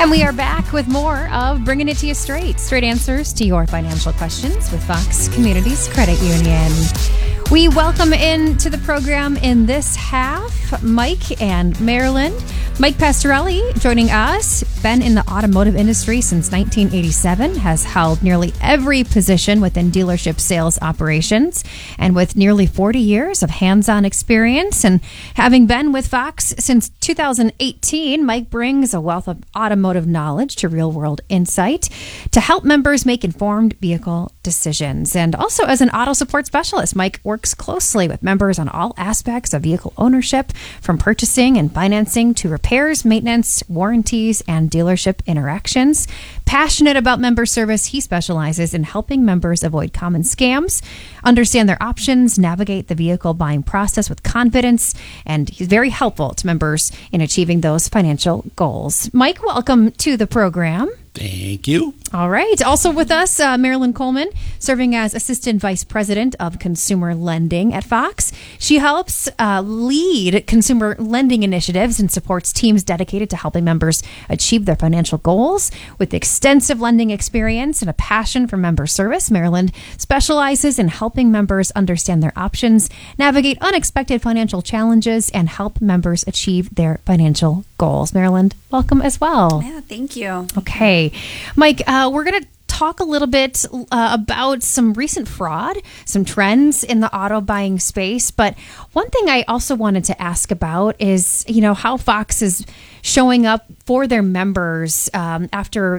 And we are back with more of Bringing It to You Straight answers to your financial questions with Fox Communities Credit Union. We welcome into the program in this half Mike and Marilyn. Mike Pastorelli joining us, been in the automotive industry since 1987, has held nearly every position within dealership sales operations, and with nearly 40 years of hands-on experience and having been with Fox since 2018, Mike brings a wealth of automotive knowledge to real-world insight to help members make informed vehicle decisions. And also as an auto support specialist, Mike works closely with members on all aspects of vehicle ownership, from purchasing and financing to repairs, maintenance, warranties, and dealership interactions. Passionate about member service, he specializes in helping members avoid common scams, understand their options, navigate the vehicle buying process with confidence, and he's very helpful to members in achieving those financial goals. Mike, welcome to the program. Thank you. All right. Also with us, Marilyn Coleman, serving as Assistant Vice President of Consumer Lending at Fox. She helps lead consumer lending initiatives and supports teams dedicated to helping members achieve their financial goals. With extensive lending experience and a passion for member service, Marilyn specializes in helping members understand their options, navigate unexpected financial challenges, and help members achieve their financial goals. Marilyn, welcome as well. Yeah, thank you. Okay. Mike, we're going to talk a little bit about some recent fraud, some trends in the auto buying space. But one thing I also wanted to ask about is, how Fox is showing up for their members after